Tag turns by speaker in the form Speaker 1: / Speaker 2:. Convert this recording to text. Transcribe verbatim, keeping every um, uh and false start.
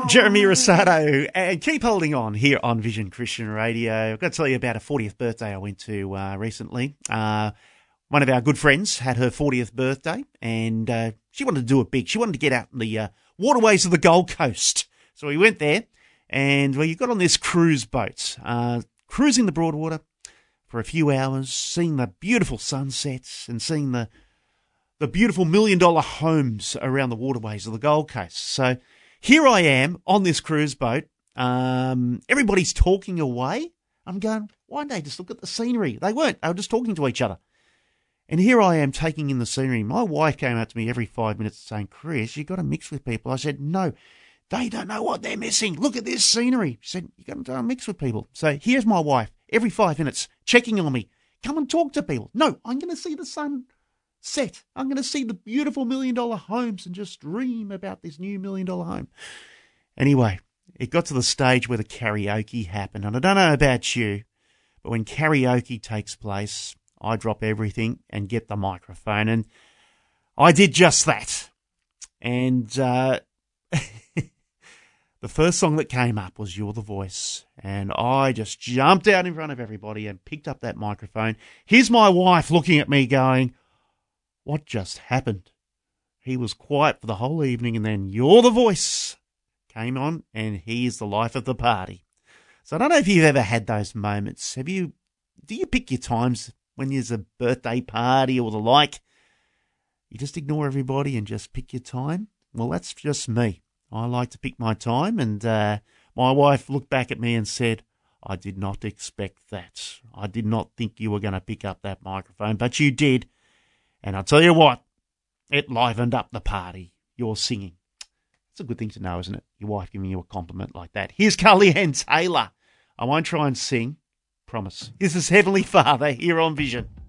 Speaker 1: Jeremy Rosado, and keep holding on here on Vision Christian Radio. I've got to tell you about a fortieth birthday I went to uh, recently. Uh, one of our good friends had her fortieth birthday, and uh, she wanted to do it big. She wanted to get out in the uh, waterways of the Gold Coast. So we went there, and well, you got on this cruise boat, uh, cruising the Broadwater for a few hours, seeing the beautiful sunsets and seeing the the beautiful million-dollar homes around the waterways of the Gold Coast. So here I am on this cruise boat. Um, everybody's talking away. I'm going, why don't they just look at the scenery? They weren't. They were just talking to each other. And here I am taking in the scenery. My wife came up to me every five minutes saying, Chris, you've got to mix with people. I said, no, they don't know what they're missing. Look at this scenery. She said, you've got to mix with people. So here's my wife every five minutes checking on me. Come and talk to people. No, I'm going to see the sun set. I'm going to see the beautiful million-dollar homes and just dream about this new million-dollar home. Anyway, it got to the stage where the karaoke happened. And I don't know about you, but when karaoke takes place, I drop everything and get the microphone. And I did just that. And uh, the first song that came up was You're the Voice. And I just jumped out in front of everybody and picked up that microphone. Here's my wife looking at me going, what just happened? He was quiet for the whole evening, and then You're the Voice came on, and he's the life of the party. So I don't know if you've ever had those moments. Have you? Do you pick your times when there's a birthday party or the like? You just ignore everybody and just pick your time? Well, that's just me. I like to pick my time, and uh, my wife looked back at me and said, I did not expect that. I did not think you were going to pick up that microphone, but you did. And I'll tell you what, it livened up the party, your singing. It's a good thing to know, isn't it? Your wife giving you a compliment like that. Here's Carly Ann Taylor. I won't try and sing, promise. This is Heavenly Father here on Vision.